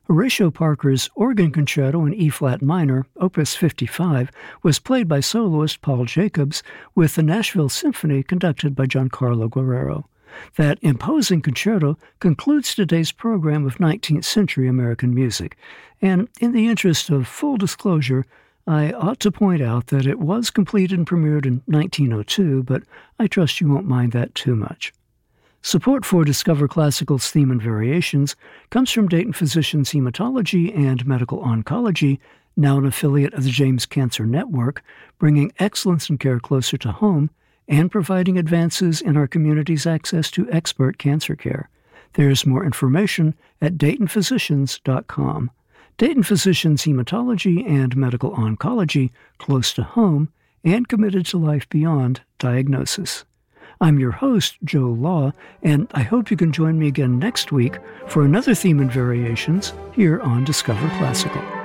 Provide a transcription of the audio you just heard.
Horatio Parker's organ concerto in E-flat minor, Opus 55, was played by soloist Paul Jacobs with the Nashville Symphony conducted by Giancarlo Guerrero. That imposing concerto concludes today's program of 19th century American music, and in the interest of full disclosure, I ought to point out that it was completed and premiered in 1902, but I trust you won't mind that too much. Support for Discover Classical's theme and variations comes from Dayton Physicians Hematology and Medical Oncology, now an affiliate of the James Cancer Network, bringing excellence in care closer to home and providing advances in our community's access to expert cancer care. There's more information at DaytonPhysicians.com. Dayton Physicians Hematology and Medical Oncology, close to home and committed to life beyond diagnosis. I'm your host, Joe Law, and I hope you can join me again next week for another theme and variations here on Discover Classical.